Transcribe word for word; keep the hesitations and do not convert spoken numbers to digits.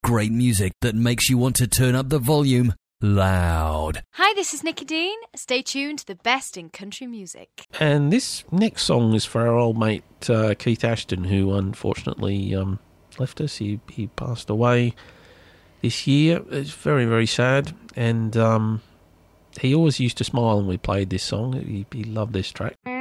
great music that makes you want to turn up the volume loud. Hi, this is Nikki Dean. Stay tuned to the best in country music. And this next song is for our old mate uh, Keith Ashton, who unfortunately um, left us. He, he passed away this year. It's very, very sad. And um, he always used to smile when we played this song. He, he loved this track.